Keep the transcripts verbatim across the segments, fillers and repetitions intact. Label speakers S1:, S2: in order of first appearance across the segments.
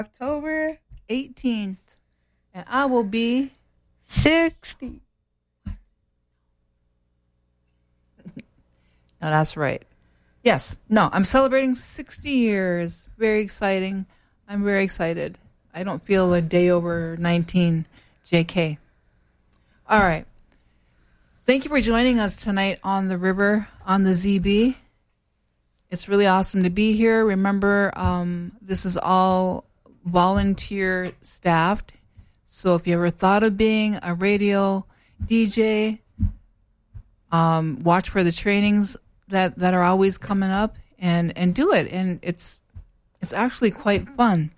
S1: October eighteenth, and I will be sixty. No, that's right. Yes. No, I'm celebrating sixty years. Very exciting. I'm very excited. I don't feel a day over nineteen. J K. All right. Thank you for joining us tonight on the river on the Z B. It's really awesome to be here. Remember, um, this is all volunteer staffed. So if you ever thought of being a radio D J, um, watch for the trainings that, that are always coming up and, and do it. And it's it's actually quite fun.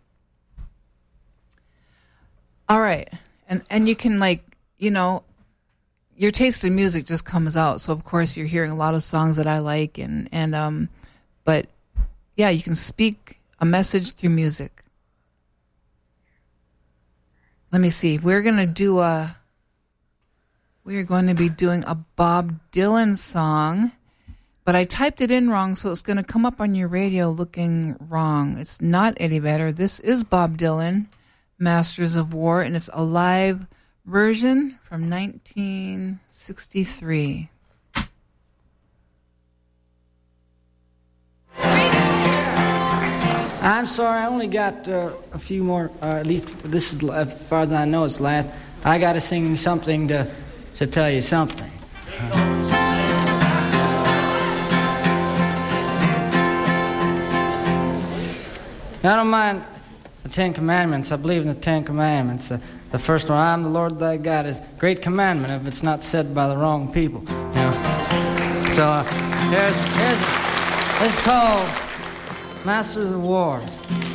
S1: All right. And and you can, like, you know, your taste in music just comes out. So of course you're hearing a lot of songs that I like, and and um, but yeah, you can speak a message through music. Let me see. We're gonna do a. We are going to be doing a Bob Dylan song, but I typed it in wrong, so it's going to come up on your radio looking wrong. It's not Eddie Vedder. This is Bob Dylan, Masters of War, and it's a live version from nineteen sixty-three.
S2: I'm sorry, I only got uh, a few more, uh, at least this is, as far as I know, it's last. I got to sing something to, to tell you something. Uh, I don't mind the Ten Commandments. I believe in the Ten Commandments. Uh, the first one, I am the Lord thy God, is a great commandment if it's not said by the wrong people. You know? So uh, here's, here's, it's called Masters of War.